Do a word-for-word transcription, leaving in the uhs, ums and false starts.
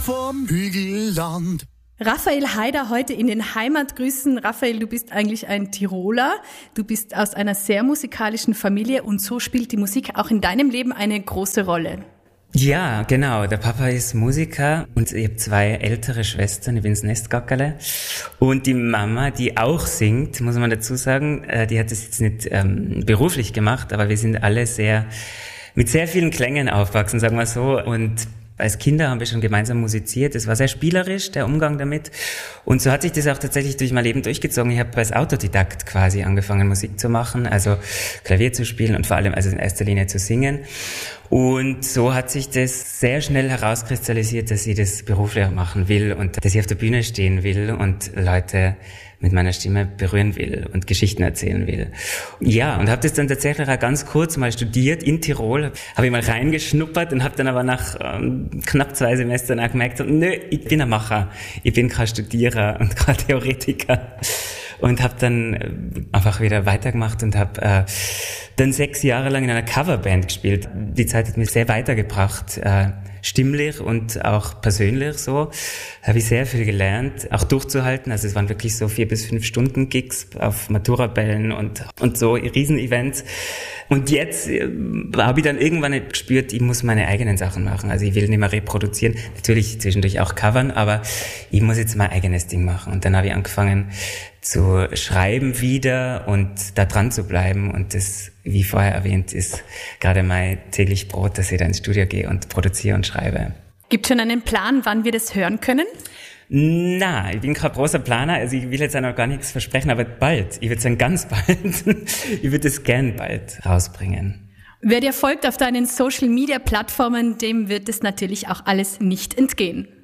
vom Hügelland. Raphael Haider heute in den Heimatgrüßen. Raphael, du bist eigentlich ein Tiroler. Du bist aus einer sehr musikalischen Familie und so spielt die Musik auch in deinem Leben eine große Rolle. Ja, genau. Der Papa ist Musiker und ich habe zwei ältere Schwestern, ich bin das Nestgackerle. Und die Mama, die auch singt, muss man dazu sagen, die hat das jetzt nicht ähm, beruflich gemacht, aber wir sind alle sehr, mit sehr vielen Klängen aufgewachsen, sagen wir so. Und als Kinder haben wir schon gemeinsam musiziert. Es war sehr spielerisch, der Umgang damit. Und so hat sich das auch tatsächlich durch mein Leben durchgezogen. Ich habe als Autodidakt quasi angefangen, Musik zu machen, also Klavier zu spielen und vor allem also in erster Linie zu singen. Und so hat sich das sehr schnell herauskristallisiert, dass ich das beruflich machen will und dass ich auf der Bühne stehen will und Leute mit meiner Stimme berühren will und Geschichten erzählen will. Ja, und habe das dann tatsächlich auch ganz kurz mal studiert in Tirol, habe ich mal reingeschnuppert und habe dann aber nach ähm, knapp zwei Semestern auch gemerkt, nö, ich bin ein Macher, ich bin kein Studierer und kein Theoretiker. Und habe dann äh, einfach wieder weitergemacht und habe äh, dann sechs Jahre lang in einer Coverband gespielt. Die Zeit hat mich sehr weitergebracht, äh, stimmlich und auch persönlich so. Habe ich sehr viel gelernt, auch durchzuhalten. Also es waren wirklich so vier bis fünf Stunden Gigs auf Maturabällen und und so Riesenevents. Und jetzt äh, habe ich dann irgendwann gespürt, ich muss meine eigenen Sachen machen. Also ich will nicht mehr reproduzieren, natürlich zwischendurch auch covern, aber ich muss jetzt mein eigenes Ding machen. Und dann habe ich angefangen zu schreiben wieder und da dran zu bleiben. Und das, wie vorher erwähnt, ist gerade mein täglich Brot, dass ich da ins Studio gehe und produziere und schreibe. Gibt es schon einen Plan, wann wir das hören können? Na, ich bin kein großer Planer, also ich will jetzt auch noch gar nichts versprechen, aber bald, ich würde sagen ganz bald, ich würde es gern bald rausbringen. Wer dir folgt auf deinen Social-Media-Plattformen, dem wird es natürlich auch alles nicht entgehen.